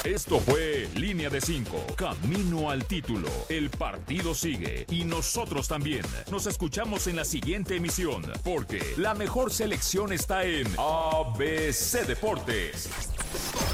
Esto fue Línea de 5, camino al título. El partido sigue y nosotros también. Nos escuchamos en la siguiente emisión, porque la mejor selección está en ABC Deportes.